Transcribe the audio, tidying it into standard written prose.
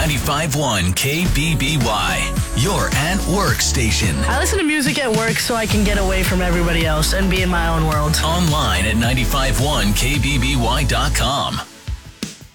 95.1 KBBY, your at work station. I listen to music at work so I can get away from everybody else and be in my own world. Online at 95.1KBBY.com.